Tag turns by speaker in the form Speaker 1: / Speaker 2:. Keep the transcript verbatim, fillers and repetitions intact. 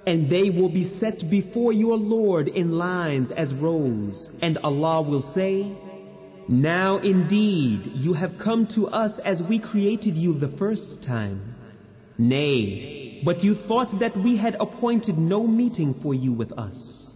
Speaker 1: And they will be set before your Lord in lines as rows, and Allah will say, now indeed you have come to us as we created you the first time. Nay, but you thought that we had appointed no meeting for you with us.